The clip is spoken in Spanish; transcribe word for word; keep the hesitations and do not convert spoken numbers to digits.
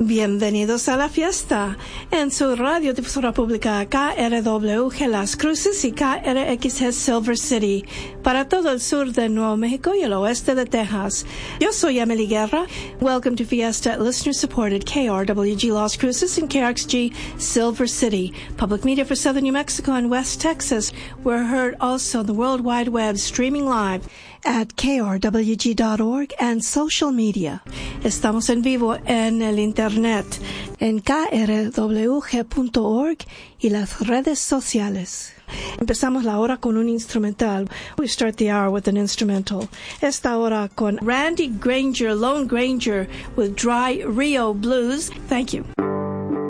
Bienvenidos a la fiesta en su radio difusora pública K R W G Las Cruces y K R X G Silver City para todo el sur de Nuevo México y el oeste de Texas. Yo soy Emily Guerra. Welcome to Fiesta listener-supported K R W G Las Cruces and K R X G Silver City. Public media for Southern New Mexico and West Texas. We're heard also on the World Wide Web streaming live at K R W G dot org and social media. Estamos en vivo en el internet en K R W G punto org y las redes sociales. Empezamos la hora con un instrumental. We start the hour with an instrumental. Esta hora con Randy Granger, Lone Granger with Dry Rio Blues. Thank you.